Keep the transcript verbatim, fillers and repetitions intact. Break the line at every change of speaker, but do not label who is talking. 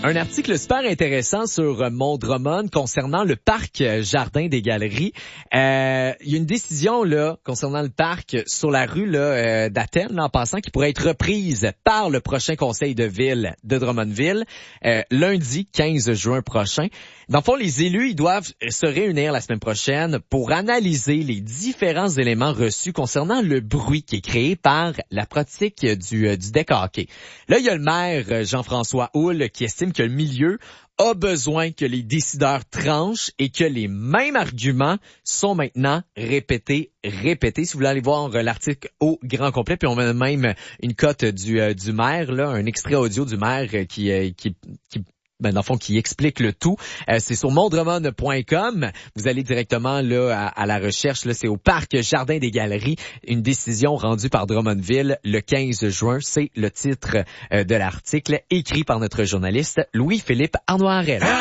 Un article super intéressant sur Mont Drummond concernant le parc Jardin des Galeries. Euh, il y a une décision là concernant le parc sur la rue là, euh, d'Athènes, là, en passant, qui pourrait être reprise par le prochain conseil de ville de Drummondville euh, lundi quinze juin prochain. Dans le fond, les élus ils doivent se réunir la semaine prochaine pour analyser les différents éléments reçus concernant le bruit qui est créé par la pratique du, du deck hockey. Là, il y a le maire Jean-François Houle qui estime que le milieu a besoin que les décideurs tranchent et que les mêmes arguments sont maintenant répétés, répétés. Si vous voulez aller voir l'article au grand complet, puis on a même une cote du, euh, du maire, là, un extrait audio du maire qui, euh, qui, qui ben, dans le fond, qui explique le tout. Euh, c'est sur mont drummond point com. Vous allez directement là à, à la recherche. Là, c'est au parc Jardin des Galeries. Une décision rendue par Drummondville le quinze juin. C'est le titre euh, de l'article écrit par notre journaliste Louis-Philippe Arnoirel.